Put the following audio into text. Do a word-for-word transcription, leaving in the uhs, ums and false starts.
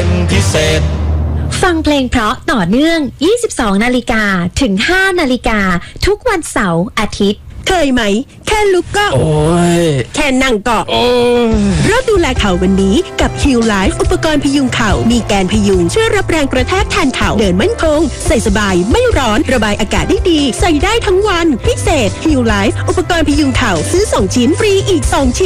เป็นพิเศษฟังเพลงเพราะต่อเนื่องยี่สิบสองนาฬิกาถึงห้านาฬิกาทุกวันเสาร์อาทิตย์เคยไหมแค่ลุกก็โอ้ยแค่นั่งก็โอ้ยเริ่มดูแลเข่าวันนี้กับ Heal Life อุปกรณ์พยุงเข่ามีแกนพยุงช่วยรับแรงกระแทกแทนเข่าเดินมั่นคงใส่สบายไม่ร้อนระบายอากาศได้ดีใส่ได้ทั้งวันพิเศษ Heal Life อุปกรณ์พยุงเข่าซื้อสองชิ้นฟรีอีกสองชิ้น